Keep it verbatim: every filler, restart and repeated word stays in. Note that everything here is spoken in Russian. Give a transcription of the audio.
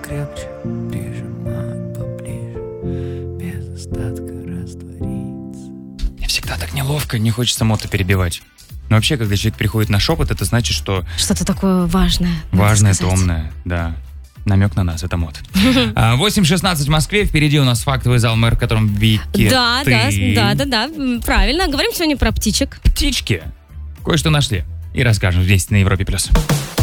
крепче, прижимаю поближе, без остатка раствориться. Мне всегда так неловко, не хочется мото перебивать. Но вообще, когда человек приходит на шепот, это значит, что... Что-то такое важное. Важное, томное, да. Намек на нас, это мод. восемь шестнадцать в Москве, впереди у нас фактовый зал, мэр, в котором Вики, Да, ты... да, да, да, да, правильно. Говорим сегодня про птичек. Птички. Кое-что нашли. И расскажем здесь, на Европе+. плюс.